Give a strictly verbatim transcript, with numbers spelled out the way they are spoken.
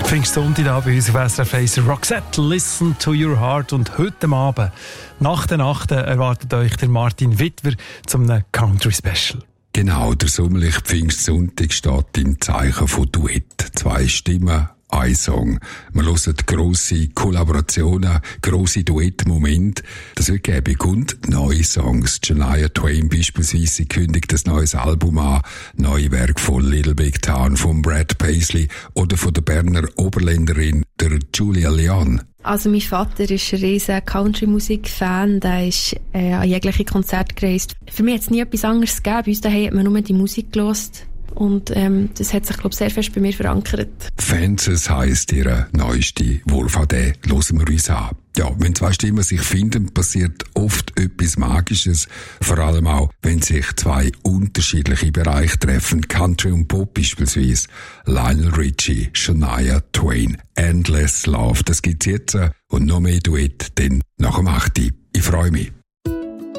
Pfingstsonntag da bei uns auf S R F eins. Roxette, Listen to Your Heart. Und heute Abend, nach der Nacht, erwartet euch der Martin Wittwer zum Country Special. Genau, der sommerliche Pfingstsonntag steht im Zeichen von Duett. Zwei Stimmen, ein Song. Wir hören grosse Kollaborationen, grosse Duettmomente. Das wird gäbig. Und neue Songs. Shania Twain beispielsweise, sie kündigt ein neues Album an. Neue Werk von Little Big Town, von Brad Paisley oder von der Berner Oberländerin, der Julia Leon. Also mein Vater ist ein riesen Country-Musik-Fan, der ist äh, an jegliche Konzerte gereist. Für mich hat es nie etwas anderes gegeben. Bei uns daheim hat man nur die Musik gehört. Und ähm, das hat sich, glaube ich, sehr fest bei mir verankert. Fences heisst ihre neueste, wohl von der hören wir uns an. Ja, wenn zwei Stimmen sich finden, passiert oft etwas Magisches. Vor allem auch, wenn sich zwei unterschiedliche Bereiche treffen. Country und Pop beispielsweise. Lionel Richie, Shania Twain, Endless Love. Das gibt's jetzt und noch mehr Duett, denn nach dem achten Ich freue mich.